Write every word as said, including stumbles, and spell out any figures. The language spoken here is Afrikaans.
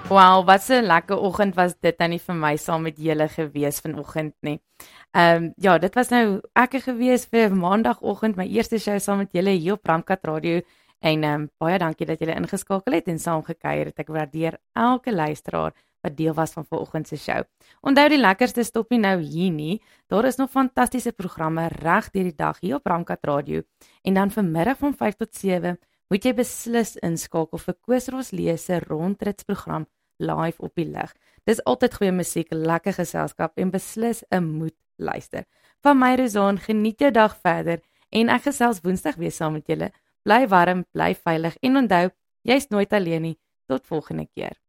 Wow, wat 'n lekker oggend was dit nou nie vir my saam met julle gewees vanoggend nie. Ehm um, ja, dit was nou ek gewees vir maandagooggend, my eerste show saam met julle hier op Ramkat Radio en ehm um, baie dankie dat julle ingeskakel het en saam gekuier het. Ek waardeer elke luisteraar wat deel was van vanoggend se show. Onthou die lekkerste stop nie nou hier nie. Daar is nog fantastiese programme reg deur die dag hier op Ramkat Radio en dan vanmiddag van vyf tot sewe moet jy beslis inskakel vir Koos Roslee se rondritsprogram live op die lig. Dis altyd goeie musiek, lekker geselskap en beslis 'n moet luister. Van my Rozaan, geniet jou dag verder en ek gesels Woensdag weer saam met julle. Bly warm, bly veilig en onthou, jy's nooit alleen nie. Tot volgende keer.